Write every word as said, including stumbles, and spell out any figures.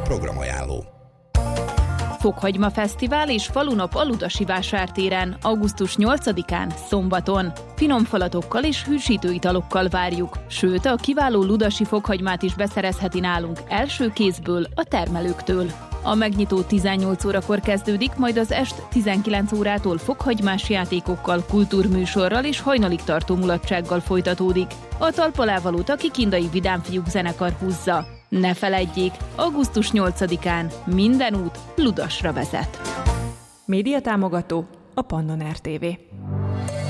Programajánló. Fokhagyma Fesztivál és Falunap a Ludasi vásártéren, augusztus nyolcadikán, szombaton. Finom falatokkal és hűsítő italokkal várjuk, sőt a kiváló ludasi fokhagymát is beszerezheti nálunk első kézből a termelőktől. A megnyitó tizennyolc órakor kezdődik, majd az est tizenkilenc órától fokhagymás játékokkal, kultúrműsorral és hajnalig tartó mulatsággal folytatódik. A talpalávalót a Kikindai Vidámfiúk zenekar húzza. Ne feledjék, augusztus nyolcadikán minden út Ludasra vezet. Médiatámogató a Pannon er té vé.